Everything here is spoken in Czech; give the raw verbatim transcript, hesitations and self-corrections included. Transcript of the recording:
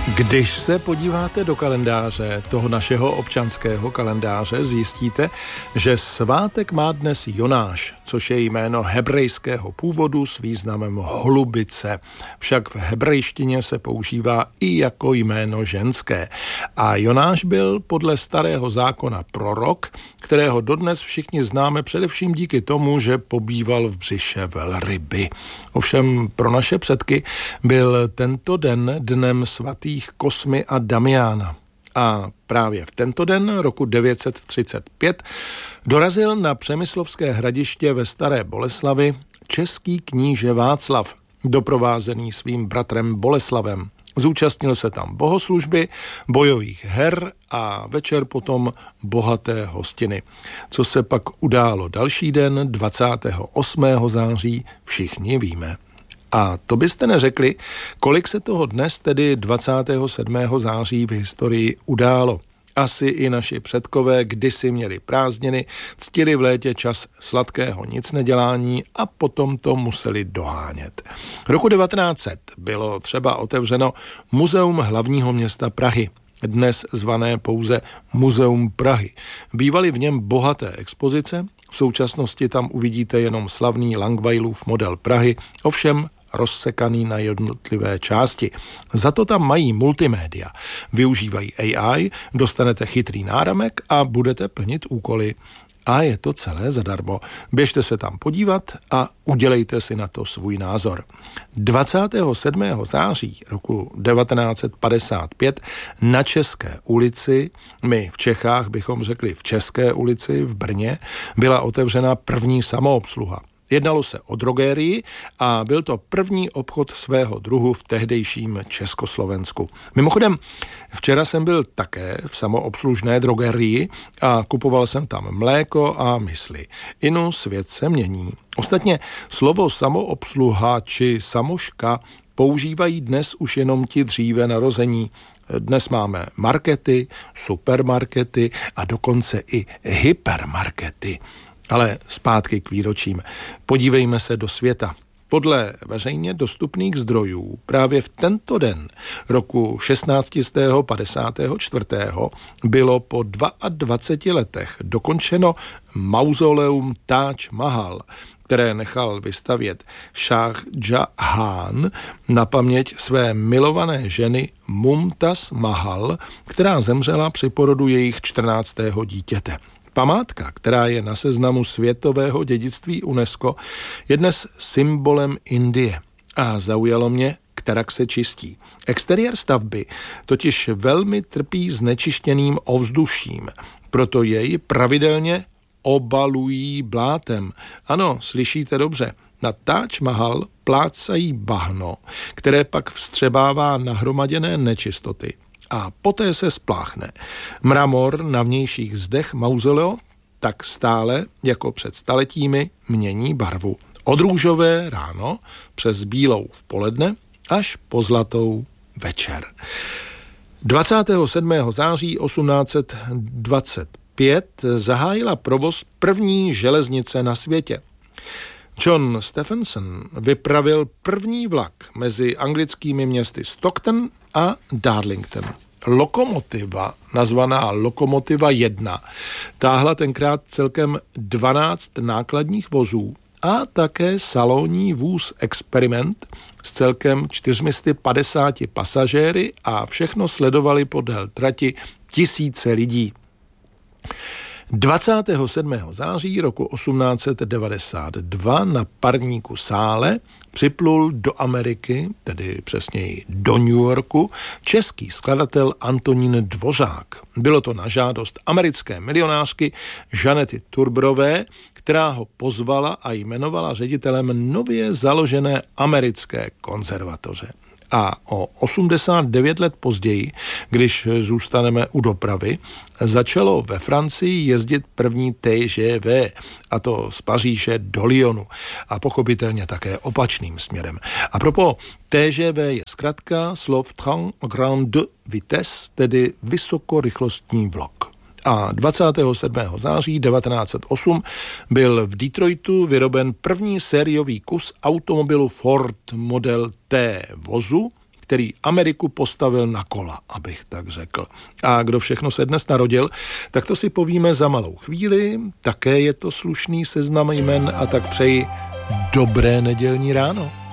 Když se podíváte do kalendáře, toho našeho občanského kalendáře, zjistíte, že svátek má dnes Jonáš, což je jméno hebrejského původu s významem holubice. Však v hebrejštině se používá i jako jméno ženské. A Jonáš byl podle starého zákona prorok, kterého dodnes všichni známe především díky tomu, že pobýval v břiše velryby. Ovšem pro naše předky byl tento den dnem svatých Kosmy a Damiána. A právě v tento den roku devět set třicet pět dorazil na Přemyslovské hradiště ve Staré Boleslavi český kníže Václav, doprovázený svým bratrem Boleslavem. Zúčastnil se tam bohoslužby, bojových her a večer potom bohaté hostiny. Co se pak událo další den, dvacátého osmého září, všichni víme. A to byste neřekli, kolik se toho dnes, tedy dvacátého sedmého září v historii událo. Asi i naši předkové kdysi měli prázdniny, ctili v létě čas sladkého nicnedělání a potom to museli dohánět. Roku devatenáct set bylo třeba otevřeno Muzeum hlavního města Prahy, dnes zvané pouze Muzeum Prahy. Bývaly v něm bohaté expozice, v současnosti tam uvidíte jenom slavný Langweilův model Prahy, ovšem rozsekaný na jednotlivé části. Za to tam mají multimédia. Využívají A I, dostanete chytrý náramek a budete plnit úkoly. A je to celé zadarmo. Běžte se tam podívat a udělejte si na to svůj názor. dvacátého sedmého září roku devatenáct set padesát pět na České ulici, my v Čechách bychom řekli v České ulici v Brně, byla otevřena první samoobsluha. Jednalo se o drogérii a byl to první obchod svého druhu v tehdejším Československu. Mimochodem, včera jsem byl také v samoobslužné drogérii a kupoval jsem tam mléko a mysli. Inu svět se mění. Ostatně slovo samoobsluha či samoška používají dnes už jenom ti dříve narození. Dnes máme markety, supermarkety a dokonce i hypermarkety. Ale zpátky k výročím. Podívejme se do světa. Podle veřejně dostupných zdrojů právě v tento den roku šestnáct set padesát čtyři bylo po dvaceti dvou letech dokončeno mauzoleum Taj Mahal, které nechal vystavět Šáh Džahán na paměť své milované ženy Mumtaz Mahal, která zemřela při porodu jejich čtrnáctého dítěte. Památka, která je na seznamu světového dědictví UNESCO, je dnes symbolem Indie a zaujalo mě, kterak se čistí. Exteriér stavby totiž velmi trpí znečištěným ovzduším, proto jej pravidelně obalují blátem. Ano, slyšíte dobře, na Taj Mahal plácají bahno, které pak vstřebává nahromaděné nečistoty. A poté se spláchne. Mramor na vnějších zdech mauzolea tak stále, jako před staletími, mění barvu. Od růžové ráno, přes bílou v poledne, až po zlatou večer. dvacátého sedmého září osmnáct set dvacet pět zahájila provoz první železnice na světě. John Stephenson vypravil první vlak mezi anglickými městy Stockton a Darlington. Lokomotiva, nazvaná Lokomotiva jedna, táhla tenkrát celkem dvanáct nákladních vozů a také salonní vůz Experiment s celkem čtyřmi sty padesáti pasažéry a všechno sledovali podél trati tisíce lidí. dvacátého sedmého září roku osmnáct set devadesát dva na parníku Sále připlul do Ameriky, tedy přesněji do New Yorku, český skladatel Antonín Dvořák. Bylo to na žádost americké milionářky Žanety Turbrové, která ho pozvala a jmenovala ředitelem nově založené americké konzervatoře. A o osmdesát devět let později, když zůstaneme u dopravy, začalo ve Francii jezdit první T G V, a to z Paříže do Lyonu a pochopitelně také opačným směrem. A propos, T G V je zkratka slov Train Grande Vitesse, tedy vysokorychlostní vlak. A dvacátého sedmého září devatenáct set osm byl v Detroitu vyroben první sériový kus automobilu Ford Model T vozu, který Ameriku postavil na kola, abych tak řekl. A kdo všechno se dnes narodil, tak to si povíme za malou chvíli. Také je to slušný seznam jmen a tak přeji dobré nedělní ráno.